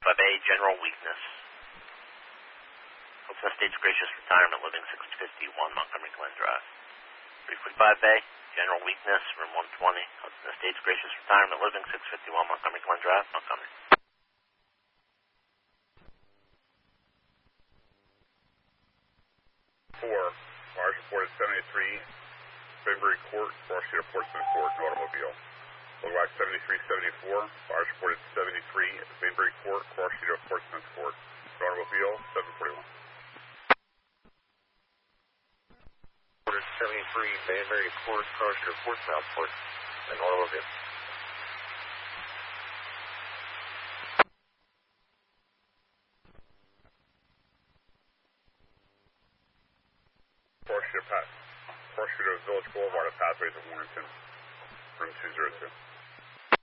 345A, general weakness. Hudson Estates Gracious Retirement, living 651 Montgomery Glen Drive. 345A, general weakness, room 120. Hudson Estates Gracious Retirement, living 651 Montgomery Glen Drive, Montgomery. 4, wires reported 73, February Court, Cross Street of Portsmouth Court, an automobile. Low-wax 7374, wires reported 73, February Court, Cross Street of Portsmouth Court, an automobile, 741. Reported 73, Banbury Court, Cross Street of Portsmouth Court, an automobile. Cross Street of Village Boulevard, at Pathways of Warrington, room 202.